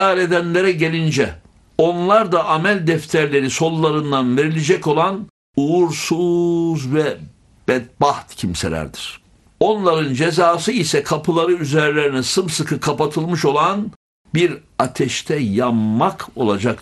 edenlere gelince, onlar da amel defterleri sollarından verilecek olan uğursuz ve bedbaht kimselerdir. Onların cezası ise kapıları üzerlerine sımsıkı kapatılmış olan bir ateşte yanmak olacak